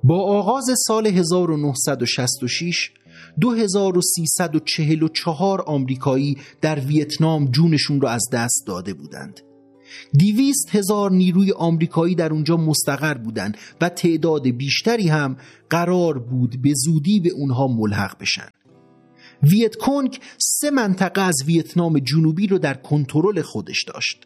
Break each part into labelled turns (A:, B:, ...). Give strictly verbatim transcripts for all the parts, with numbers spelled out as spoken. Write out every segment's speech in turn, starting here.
A: با آغاز سال هزار و نهصد و شصت و شش دو هزار و سیصد و چهل و چهار آمریکایی در ویتنام جونشون رو از دست داده بودند. دویست هزار نیروی آمریکایی در اونجا مستقر بودند و تعداد بیشتری هم قرار بود به زودی به اونها ملحق بشن. ویت کنگ سه منطقه از ویتنام جنوبی رو در کنترل خودش داشت.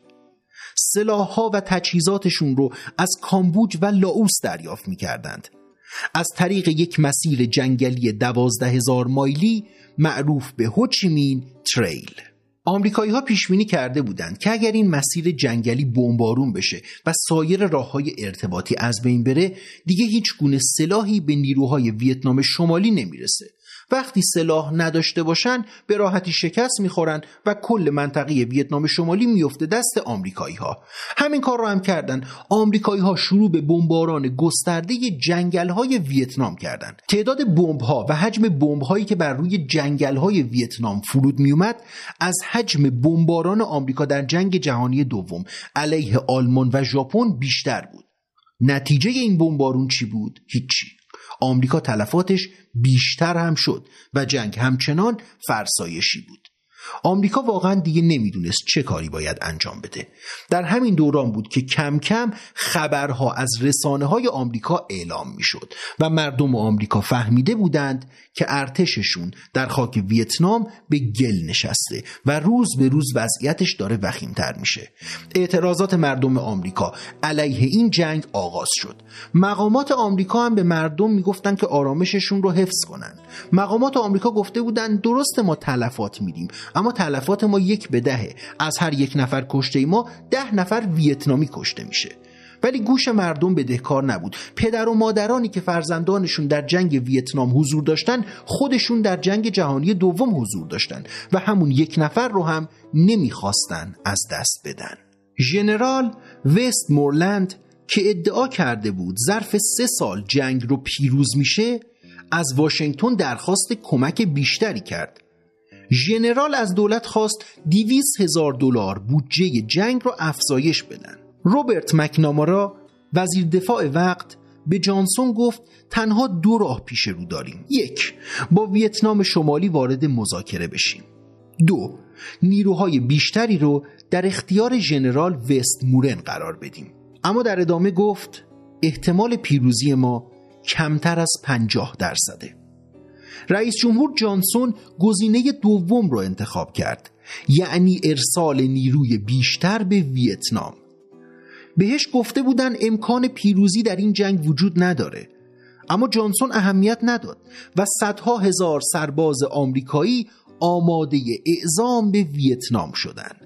A: سلاح‌ها و تجهیزاتشون رو از کامبوج و لاوس دریافت می‌کردند. از طریق یک مسیر جنگلی دوازده هزار مایلی معروف به هوچیمین تریل. آمریکایی ها پیش بینی کرده بودند که اگر این مسیر جنگلی بمبارون بشه و سایر راه‌های ارتباطی از بین بره، دیگه هیچ گونه سلاحی به نیروهای ویتنام شمالی نمیرسه. وقتی سلاح نداشته باشن به راحتی شکست میخورن و کل منطقه ویتنام شمالی میفته دست آمریکایی ها. همین کار رو هم کردن. آمریکایی ها شروع به بمباران گسترده جنگل های ویتنام کردند. تعداد بمب ها و حجم بمب هایی که بر روی جنگل های ویتنام فرود میومد از حجم بمباران آمریکا در جنگ جهانی دوم علیه آلمان و ژاپن بیشتر بود. نتیجه این بمبارون چی بود؟ هیچی. آمریکا تلفاتش بیشتر هم شد و جنگ همچنان فرسایشی بود. آمریکا واقعا دیگه نمیدونست چه کاری باید انجام بده. در همین دوران بود که کم کم خبرها از رسانه‌های آمریکا اعلام میشد و مردم آمریکا فهمیده بودند که ارتششون در خاک ویتنام به گل نشسته و روز به روز وضعیتش داره وخیم‌تر میشه. اعتراضات مردم آمریکا علیه این جنگ آغاز شد. مقامات آمریکا هم به مردم میگفتن که آرامششون رو حفظ کنن. مقامات آمریکا گفته بودن درسته ما تلفات میدیم، اما تلفات ما یک به دهه. از هر یک نفر کشته ما ده نفر ویتنامی کشته میشه. ولی گوش مردم بدهکار نبود. پدر و مادرانی که فرزندانشون در جنگ ویتنام حضور داشتن خودشون در جنگ جهانی دوم حضور داشتن و همون یک نفر رو هم نمیخواستن از دست بدن. ژنرال وست مورلند که ادعا کرده بود ظرف سه سال جنگ رو پیروز میشه، از واشنگتن درخواست کمک بیشتری کرد. ژنرال از دولت خواست دویست هزار دلار بودجه جنگ رو افزایش بدن. روبرت مکنامارا وزیر دفاع وقت به جانسون گفت تنها دو راه پیش رو داریم. یک، با ویتنام شمالی وارد مذاکره بشیم. دو، نیروهای بیشتری رو در اختیار ژنرال وست مورن قرار بدیم. اما در ادامه گفت احتمال پیروزی ما کمتر از پنجاه درصده. رئیس جمهور جانسون گزینه دوم رو انتخاب کرد، یعنی ارسال نیروی بیشتر به ویتنام. بهش گفته بودن امکان پیروزی در این جنگ وجود نداره، اما جانسون اهمیت نداد و صدها هزار سرباز آمریکایی آماده اعزام به ویتنام شدند.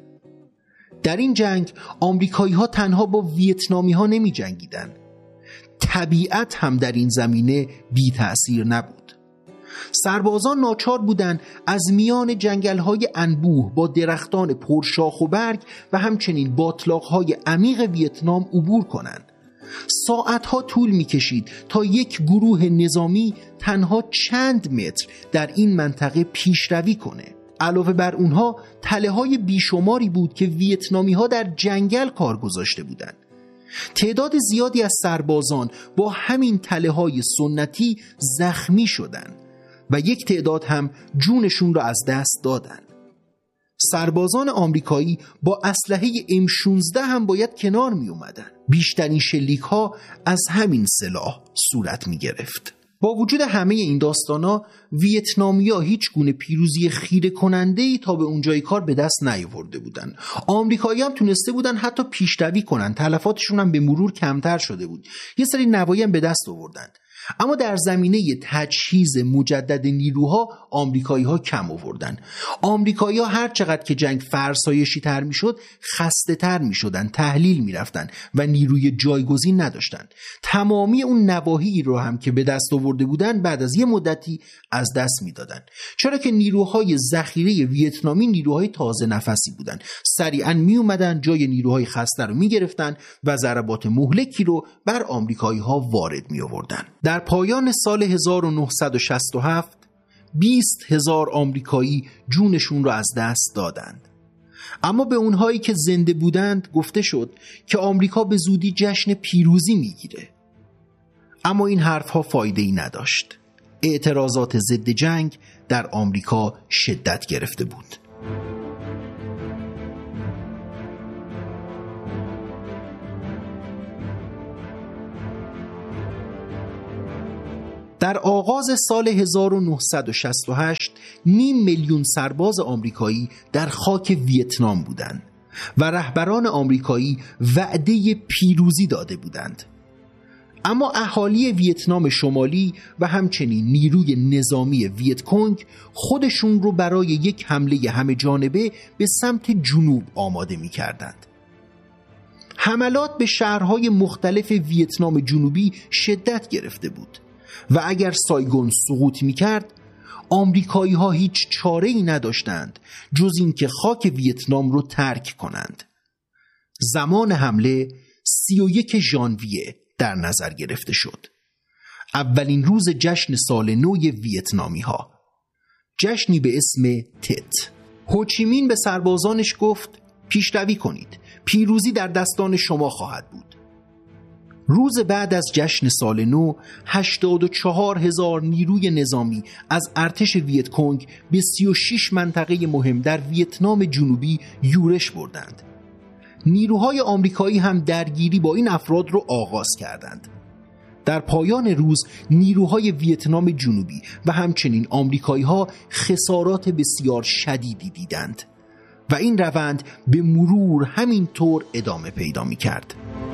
A: در این جنگ آمریکایی ها تنها با ویتنامی ها نمی جنگیدن. طبیعت هم در این زمینه بی تأثیر نبود. سربازان ناچار بودند از میان جنگل‌های انبوه با درختان پرشاخ و برگ و همچنین باتلاق‌های عمیق ویتنام عبور کنند. ساعتها طول می‌کشید تا یک گروه نظامی تنها چند متر در این منطقه پیشروی کنه. علاوه بر اونها تله‌های بیشماری بود که ویتنامی‌ها در جنگل کار گذاشته بودند. تعداد زیادی از سربازان با همین تله‌های سنتی زخمی شدند و یک تعداد هم جونشون را از دست دادن. سربازان آمریکایی با اسلحه ام شانزده هم باید کنار می اومدن. بیشترین شلیک ها از همین سلاح صورت می گرفت. با وجود همه این داستانا، ویتنامیا هیچ گونه پیروزی خیره کننده‌ای تا به اونجای کار به دست نیاورده بودن. آمریکایی هم تونسته بودن حتی پیشروی کنن، تلفاتشون هم به مرور کمتر شده بود. یه سری نوایی هم به دست آوردن. اما در زمینه تجهیز مجدد نیروها آمریکایی‌ها کم آوردن. آمریکایی‌ها هر چقدر که جنگ فرسایشی تر میشد خسته تر میشدن، تحلیل میرفتن و نیروی جایگزین نداشتن. تمامی اون نواحی رو هم که به دست آورده بودن بعد از یه مدتی از دست میدادن، چرا که نیروهای ذخیره ویتنامی نیروهای تازه نفسی بودن. سریعا می اومدن جای نیروهای خسته رو میگرفتن و ضربات مهلکی رو بر آمریکایی‌ها وارد می آوردن. در پایان سال هزار و نهصد و شصت و هفت بیست هزار آمریکایی جونشون رو از دست دادند. اما به اونهایی که زنده بودند گفته شد که آمریکا به زودی جشن پیروزی میگیره. اما این حرفها فایده‌ای نداشت. اعتراضات ضد جنگ در آمریکا شدت گرفته بود. در آغاز سال هزار و نهصد و شصت و هشت نیم میلیون سرباز آمریکایی در خاک ویتنام بودند و رهبران آمریکایی وعده پیروزی داده بودند. اما اهالی ویتنام شمالی و همچنین نیروی نظامی ویت کنگ خودشون رو برای یک حمله همه جانبه به سمت جنوب آماده می کردند. حملات به شهرهای مختلف ویتنام جنوبی شدت گرفته بود و اگر سایگون سقوط می کرد آمریکایی ها هیچ چاره‌ای نداشتند جز اینکه خاک ویتنام رو ترک کنند. زمان حمله سی و یک ژانویه در نظر گرفته شد، اولین روز جشن سال نو ویتنامی ها، جشنی به اسم تت. هوچیمین به سربازانش گفت پیشروی کنید، پیروزی در دستان شما خواهد بود. روز بعد از جشن سال نو هشتاد و چهار هزار نیروی نظامی از ارتش ویت کنگ به سی و شش منطقه مهم در ویتنام جنوبی یورش بردند. نیروهای آمریکایی هم درگیری با این افراد رو آغاز کردند. در پایان روز نیروهای ویتنام جنوبی و همچنین آمریکایی ها خسارات بسیار شدیدی دیدند و این روند به مرور همینطور ادامه پیدا می کرد.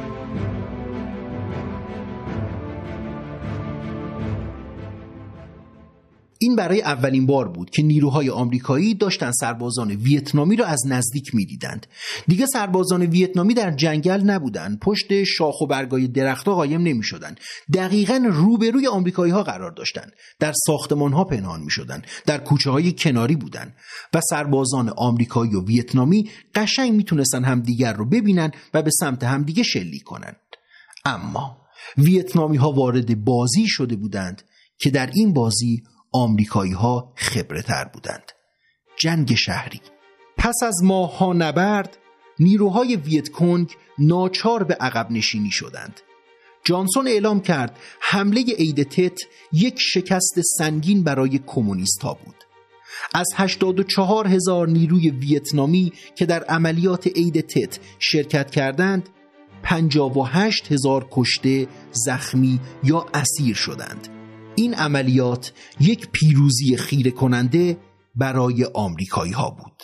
A: این برای اولین بار بود که نیروهای آمریکایی داشتن سربازان ویتنامی را از نزدیک می‌دیدند. دیگه سربازان ویتنامی در جنگل نبودند، پشت شاخ و برگای درخت‌ها قایم نمی‌شدند. دقیقاً روبروی آمریکایی‌ها قرار داشتند. در ساختمان‌ها پنهان می‌شدند، در کوچه‌های کناری بودند و سربازان آمریکایی و ویتنامی قشنگ می‌تونستن همدیگر رو ببینن و به سمت همدیگه شلیک کنند. اما ویتنامی‌ها وارد بازی شده بودند که در این بازی آمریکایی ها خبره تر بودند. جنگ شهری. پس از ماه‌ها نبرد نیروهای ویت کنگ ناچار به عقب نشینی شدند. جانسون اعلام کرد حمله عید تت یک شکست سنگین برای کمونیست ها بود. از هشتاد و چهار هزار نیروی ویتنامی که در عملیات عید تت شرکت کردند پنجاه و هشت هزار کشته، زخمی یا اسیر شدند. این عملیات یک پیروزی خیره کننده برای آمریکایی ها بود.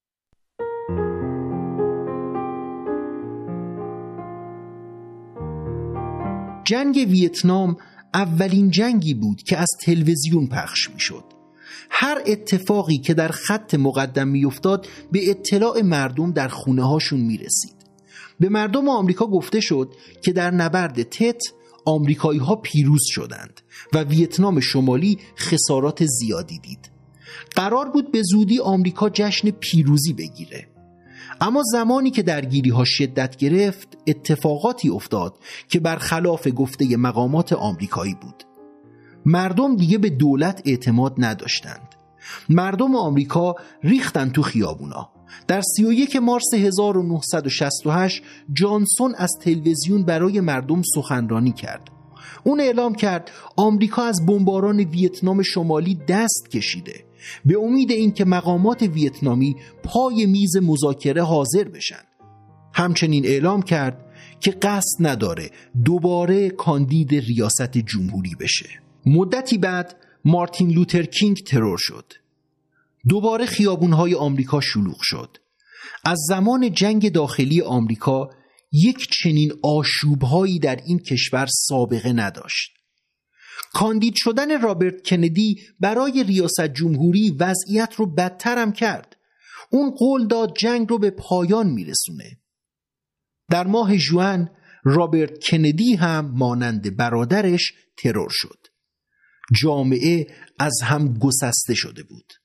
A: جنگ ویتنام اولین جنگی بود که از تلویزیون پخش می شد. هر اتفاقی که در خط مقدم می افتاد به اطلاع مردم در خونه هاشون می رسید. به مردم آمریکا گفته شد که در نبرد تت آمریکایی ها پیروز شدند و ویتنام شمالی خسارات زیادی دید. قرار بود به زودی آمریکا جشن پیروزی بگیره. اما زمانی که درگیری ها شدت گرفت اتفاقاتی افتاد که برخلاف گفته مقامات آمریکایی بود. مردم دیگه به دولت اعتماد نداشتند. مردم آمریکا ریختن تو خیابونا. در سی و یک مارس هزار و نهصد و شصت و هشت جانسون از تلویزیون برای مردم سخنرانی کرد. اون اعلام کرد آمریکا از بمباران ویتنام شمالی دست کشیده به امید اینکه مقامات ویتنامی پای میز مذاکره حاضر بشن. همچنین اعلام کرد که قصد نداره دوباره کاندید ریاست جمهوری بشه. مدتی بعد مارتین لوتر کینگ ترور شد. دوباره خیابونهای آمریکا شلوغ شد. از زمان جنگ داخلی آمریکا یک چنین آشوبهایی در این کشور سابقه نداشت. کاندید شدن رابرت کندی برای ریاست جمهوری وضعیت رو بدتر هم کرد. اون قول داد جنگ رو به پایان میرسونه. در ماه ژوئن رابرت کندی هم مانند برادرش ترور شد. جامعه از هم گسسته شده بود.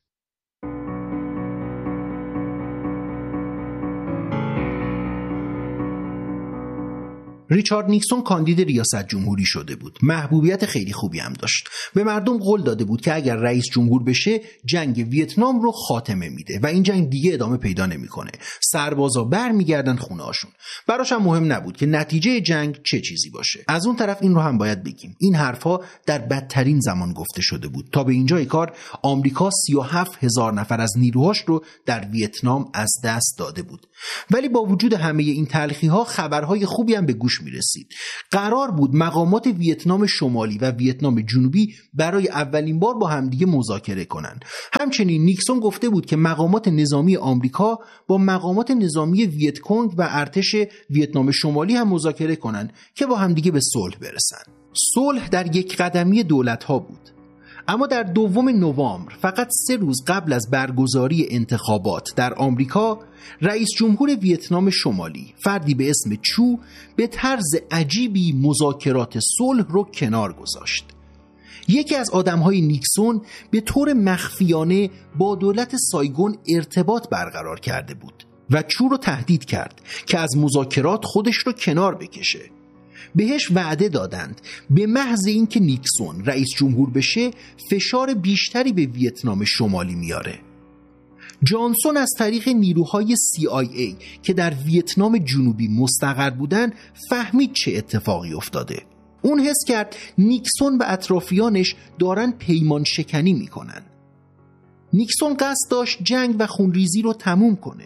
A: ریچارد نیکسون کاندید ریاست جمهوری شده بود. محبوبیت خیلی خوبی هم داشت. به مردم قول داده بود که اگر رئیس جمهور بشه جنگ ویتنام رو خاتمه میده و این جنگ دیگه ادامه پیدا نمیکنه. سربازا برمیگردن خونه‌هاشون. براش هم مهم نبود که نتیجه جنگ چه چیزی باشه. از اون طرف این رو هم باید بگیم، این حرفا در بدترین زمان گفته شده بود. تا به اینجای کار آمریکا سی و هفت هزار نفر از نیروهاش رو در ویتنام از دست داده بود. ولی با وجود همه این تلخی‌ها خبرهای خوبی هم به گوش میرسید. قرار بود مقامات ویتنام شمالی و ویتنام جنوبی برای اولین بار با همدیگه مذاکره کنن. همچنین نیکسون گفته بود که مقامات نظامی آمریکا با مقامات نظامی ویتکونگ و ارتش ویتنام شمالی هم مذاکره کنن که با همدیگه به صلح برسن. صلح در یک قدمی دولت‌ها بود. اما در دوم نوامبر، فقط سه روز قبل از برگزاری انتخابات در آمریکا، رئیس جمهور ویتنام شمالی، فردی به اسم چو، به طرز عجیبی مذاکرات صلح رو کنار گذاشت. یکی از آدمهای نیکسون به طور مخفیانه با دولت سایگون ارتباط برقرار کرده بود و چو رو تهدید کرد که از مذاکرات خودش رو کنار بکشه. بهش وعده دادند به محض اینکه نیکسون رئیس جمهور بشه فشار بیشتری به ویتنام شمالی میاره. جانسون از طریق نیروهای سی آی ای که در ویتنام جنوبی مستقر بودن فهمید چه اتفاقی افتاده. اون حس کرد نیکسون و اطرافیانش دارن پیمان شکنی میکنن. نیکسون قصد داشت جنگ و خونریزی رو تموم کنه.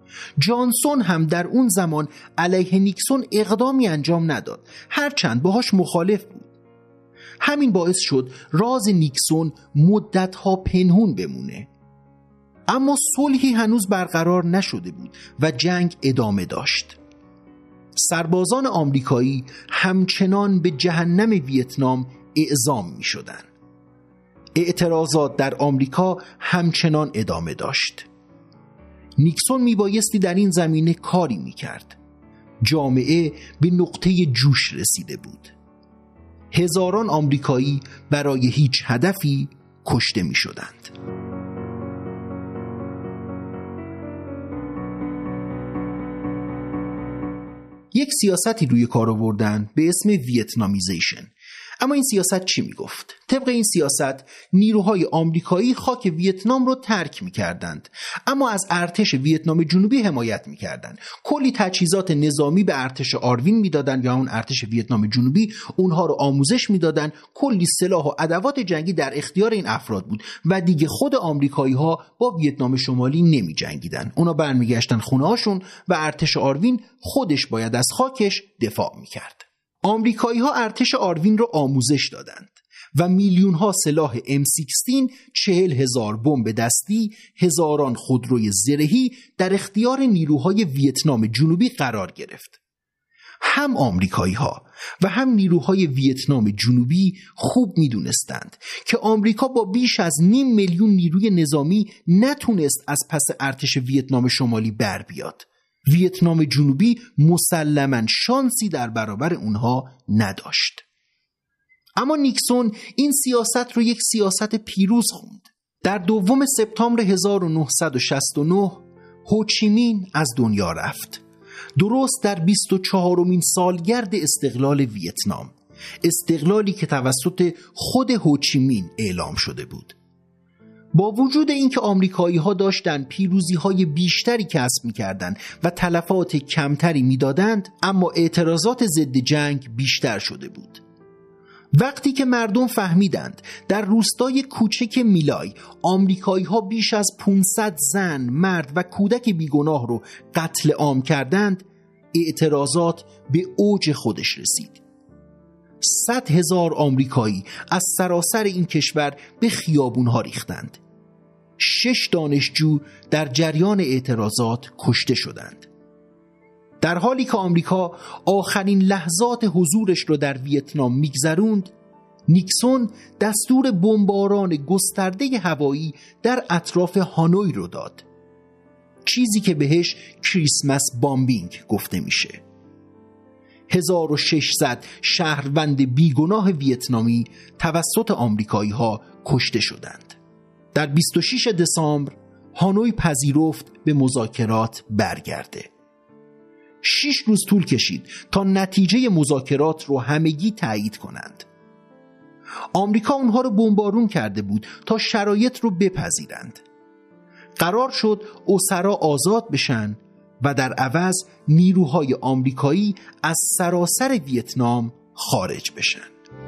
A: جانسون هم در اون زمان علیه نیکسون اقدامی انجام نداد، هرچند باهاش مخالف بود. همین باعث شد راز نیکسون مدتها پنهون بمونه. اما صلحی هنوز برقرار نشده بود و جنگ ادامه داشت. سربازان آمریکایی همچنان به جهنم ویتنام اعزام می شدن. اعتراضات در آمریکا همچنان ادامه داشت. نیکسون میبایستی در این زمینه کاری میکرد. جامعه به نقطه جوش رسیده بود. هزاران آمریکایی برای هیچ هدفی کشته میشدند. یک سیاستی روی کار آوردن به اسم ویتنامیزیشن. اما این سیاست چی میگفت؟ طبق این سیاست نیروهای آمریکایی خاک ویتنام رو ترک میکردند، اما از ارتش ویتنام جنوبی حمایت میکردند. کلی تجهیزات نظامی به ارتش آروین میدادند یا اون ارتش ویتنام جنوبی، اونها رو آموزش میدادند. کلی سلاح و ادوات جنگی در اختیار این افراد بود و دیگه خود آمریکایی ها با ویتنام شمالی نمی جنگیدن. اونا برمیگشتن خونه هاشون و ارتش آروین خودش باید از خاکش دفاع میکرد. آمریکایی ها ارتش آروین رو آموزش دادند و میلیون ها سلاح ام شانزده، چهل هزار بمب دستی، هزاران خودروی زرهی در اختیار نیروهای ویتنام جنوبی قرار گرفت. هم آمریکایی ها و هم نیروهای ویتنام جنوبی خوب می دونستند که آمریکا با بیش از نیم میلیون نیروی نظامی نتونست از پس ارتش ویتنام شمالی بر بیاد. ویتنام جنوبی مسلماً شانسی در برابر اونها نداشت. اما نیکسون این سیاست رو یک سیاست پیروز خوند. در دوم سپتامبر هزار و نهصد و شصت و نه هوچیمین از دنیا رفت. درست در بیست و چهارمین سالگرد استقلال ویتنام، استقلالی که توسط خود هوچیمین اعلام شده بود. با وجود اینکه آمریکایی ها داشتن پیروزی های بیشتری کسب می‌کردند و تلفات کمتری می‌دادند، اما اعتراضات ضد جنگ بیشتر شده بود. وقتی که مردم فهمیدند در روستای کوچک میلای آمریکایی ها بیش از پانصد زن، مرد و کودک بیگناه رو قتل عام کردند، اعتراضات به اوج خودش رسید. صد هزار آمریکایی از سراسر این کشور به خیابونها ریختند. شش دانشجو در جریان اعتراضات کشته شدند. در حالی که آمریکا آخرین لحظات حضورش رو در ویتنام میگذروند، نیکسون دستور بمباران گسترده هوایی در اطراف هانوی رو داد، چیزی که بهش کریسمس بامبینگ گفته میشه. هزار و ششصد شهروند بیگناه ویتنامی توسط آمریکایی ها کشته شدند. در بیست و شش دسامبر هانوی پذیرفت به مذاکرات برگرده. شش روز طول کشید تا نتیجه مذاکرات رو همگی تایید کنند. آمریکا اونها رو بمبارون کرده بود تا شرایط رو بپذیرند. قرار شد اسرا آزاد بشن و در عوض نیروهای آمریکایی از سراسر ویتنام خارج بشن.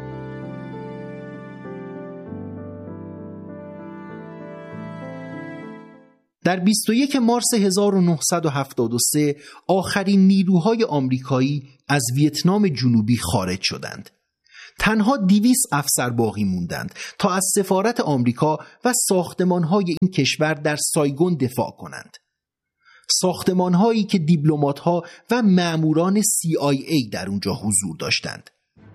A: در بیست و یکم مارس هزار و نهصد و هفتاد و سه آخرین نیروهای آمریکایی از ویتنام جنوبی خارج شدند. تنها دویست افسر باقی موندند تا از سفارت آمریکا و ساختمان‌های این کشور در سایگون دفاع کنند. ساختمان‌هایی که دیپلمات‌ها و ماموران سی آی ای در اونجا حضور داشتند.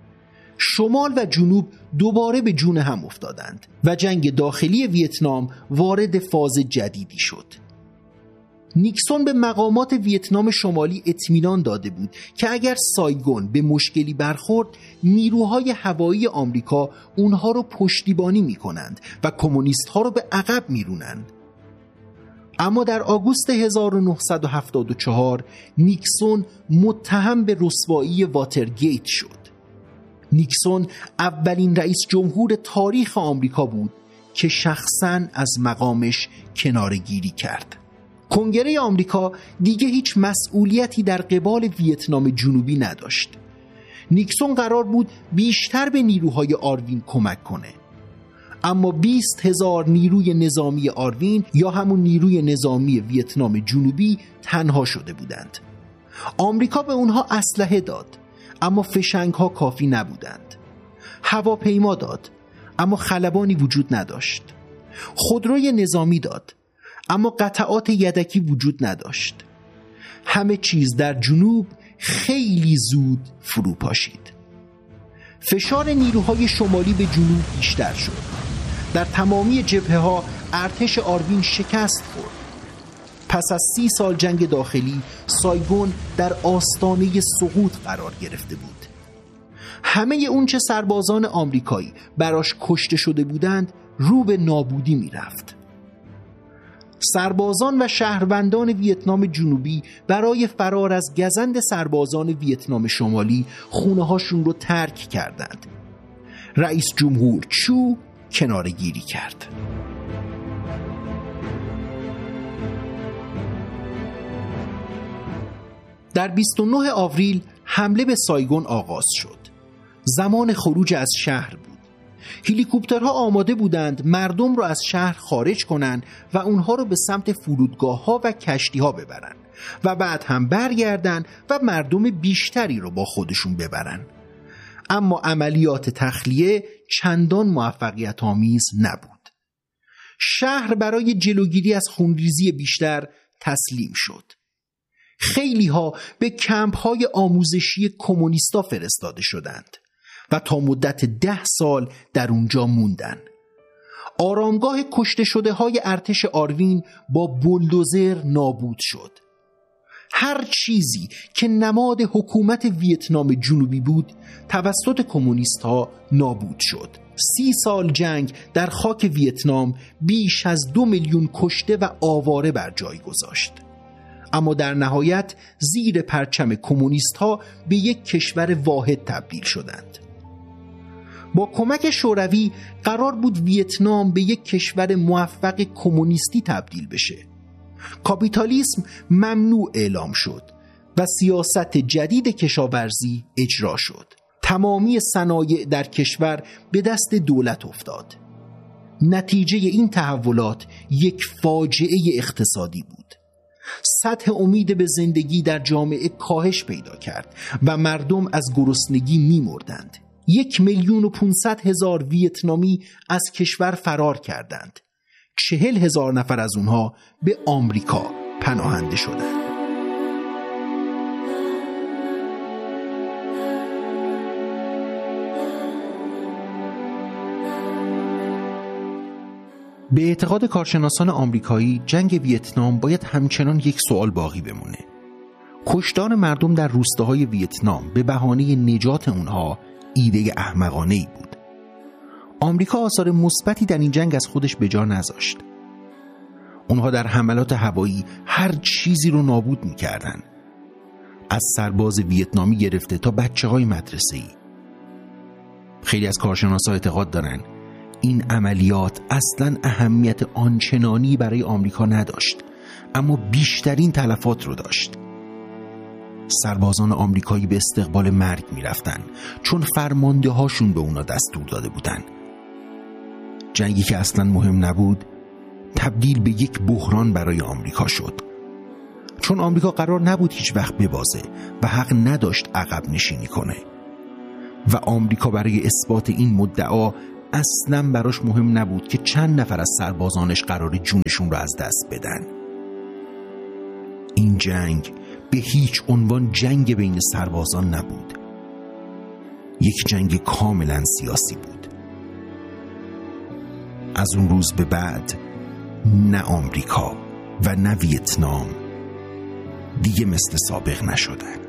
A: شمال و جنوب دوباره به جون هم افتادند و جنگ داخلی ویتنام وارد فاز جدیدی شد. نیکسون به مقامات ویتنام شمالی اطمینان داده بود که اگر سایگون به مشکلی برخورد، نیروهای هوایی آمریکا اونها رو پشتیبانی می‌کنند و کمونیست‌ها رو به عقب می‌رونند. اما در آگوست هزار و نهصد و هفتاد و چهار نیکسون متهم به رسوایی واترگیت شد. نیکسون اولین رئیس جمهور تاریخ آمریکا بود که شخصاً از مقامش کناره‌گیری کرد. کنگره آمریکا دیگه هیچ مسئولیتی در قبال ویتنام جنوبی نداشت. نیکسون قرار بود بیشتر به نیروهای آروین کمک کنه. اما بیست هزار نیروی نظامی آروین یا همون نیروی نظامی ویتنام جنوبی تنها شده بودند. آمریکا به اونها اسلحه داد، اما فشنگ ها کافی نبودند. هواپیما داد، اما خلبانی وجود نداشت. خودروی نظامی داد، اما قطعات یدکی وجود نداشت. همه چیز در جنوب خیلی زود فرو پاشید. فشار نیروهای شمالی به جنوب بیشتر شد. در تمامی جبهه ها ارتش آروین شکست خورد. پس از سی سال جنگ داخلی، سایگون در آستانه سقوط قرار گرفته بود. همه اون چه سربازان آمریکایی براش کشته شده بودند رو به نابودی می رفت. سربازان و شهروندان ویتنام جنوبی برای فرار از گزند سربازان ویتنام شمالی خونه هاشون رو ترک کردند. رئیس جمهور چو کناره گیری کرد. در بیست و نه آوریل حمله به سایگون آغاز شد. زمان خروج از شهر بود. هلیکوپترها آماده بودند مردم رو از شهر خارج کنند و اونها رو به سمت فرودگاه‌ها و کشتی‌ها ببرن و بعد هم برگردن و مردم بیشتری رو با خودشون ببرن. اما عملیات تخلیه چندان موفقیت آمیز نبود. شهر برای جلوگیری از خونریزی بیشتر تسلیم شد. خیلی ها به کمپ های آموزشی کمونیستا فرستاده شدند و تا مدت ده سال در اونجا موندن. آرامگاه کشته شده های ارتش آروین با بولدوزر نابود شد. هر چیزی که نماد حکومت ویتنام جنوبی بود توسط کمونیست ها نابود شد. سی سال جنگ در خاک ویتنام بیش از دو میلیون کشته و آواره بر جای گذاشت. اما در نهایت زیر پرچم کمونیست ها به یک کشور واحد تبدیل شدند. با کمک شوروی قرار بود ویتنام به یک کشور موفق کمونیستی تبدیل بشه. کاپیتالیسم ممنوع اعلام شد و سیاست جدید کشاورزی اجرا شد. تمامی صنایع در کشور به دست دولت افتاد. نتیجه این تحولات یک فاجعه اقتصادی بود. سطح امید به زندگی در جامعه کاهش پیدا کرد و مردم از گرسنگی می‌مردند. یک میلیون و پونصد هزار ویتنامی از کشور فرار کردند. چهل هزار نفر از اونها به آمریکا پناهنده شدند. به اعتقاد کارشناسان آمریکایی جنگ ویتنام باید همچنان یک سوال باقی بمونه. کشتار مردم در روستاهای ویتنام به بهانه نجات اونها ایده احمقانه‌ای بود. آمریکا آثار مثبتی در این جنگ از خودش به جا نذاشت. اونها در حملات هوایی هر چیزی رو نابود می‌کردن. از سرباز ویتنامی گرفته تا بچه های مدرسه‌ای. خیلی از کارشناسا اعتقاد دارن این عملیات اصلاً اهمیت آنچنانی برای آمریکا نداشت، اما بیشترین تلفات رو داشت. سربازان آمریکایی به استقبال مرگ می رفتن چون فرمانده هاشون به اونا دستور داده بودن. جنگی که اصلاً مهم نبود تبدیل به یک بحران برای آمریکا شد، چون آمریکا قرار نبود هیچ وقت ببازه و حق نداشت عقب نشینی کنه و آمریکا برای اثبات این مدعا اصلاً براش مهم نبود که چند نفر از سربازانش قرار جونشون رو از دست بدن. این جنگ به هیچ عنوان جنگ بین سربازان نبود، یک جنگ کاملا سیاسی بود. از اون روز به بعد نه آمریکا و نه ویتنام دیگه مثل سابق نشدن.